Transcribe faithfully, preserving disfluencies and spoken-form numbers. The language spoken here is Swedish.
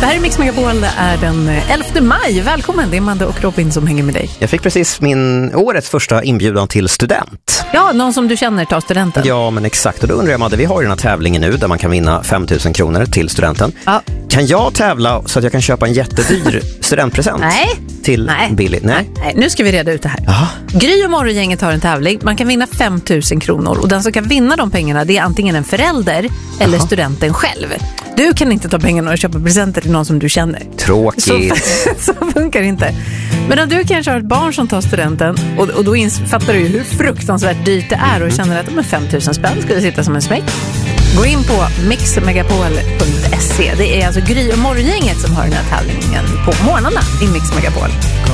Det här är Mix Megapol, det är den elfte maj. Välkommen, det är Amanda och Robin som hänger med dig. Jag fick precis min årets första inbjudan till student. Ja, någon som du känner tar studenten. Ja, men exakt. Och då undrar jag, Amanda, vi har ju den här tävlingen nu där man kan vinna fem tusen kronor till studenten. Ja. Kan jag tävla så att jag kan köpa en jättedyr studentpresent? Nej. Till Nej. Billy? Nej. Nej. Nu ska vi reda ut det här. Aha. Gry och Morgongänget har en tävling. Man kan vinna fem tusen kronor. Och den som kan vinna de pengarna, det är antingen en förälder eller Aha. studenten själv. Du kan inte ta pengarna och köpa presenter till någon som du känner. Tråkigt. Så, så funkar det inte. Men om du kanske har ett barn som tar studenten och, och då fattar du ju hur fruktansvärt dyrt det är och mm. känner att med fem tusen spänn skulle sitta som en smäck. Gå in på mix megapol punkt se. Det är alltså Gry och Morgongänget som har den här tävlingen på morgnarna i Mix Megapol.